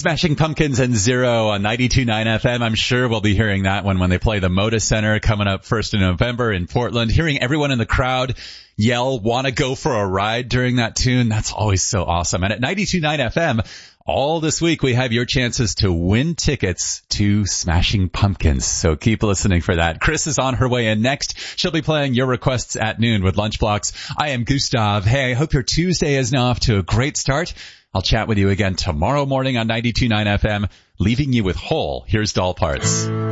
Smashing Pumpkins and Zero on 92.9 FM. I'm sure we'll be hearing that one when they play the Moda Center coming up 1st of November in Portland. Hearing everyone in the crowd yell, "Wanna go for a ride" during that tune, that's always so awesome. And at 92.9 FM, all this week we have your chances to win tickets to Smashing Pumpkins. So keep listening for that. Chris is on her way in next. She'll be playing your requests at noon with Lunchblocks. I am Gustav. Hey, I hope your Tuesday is now off to a great start. I'll chat with you again tomorrow morning on 92.9 FM, leaving you with Hole. Here's Doll Parts.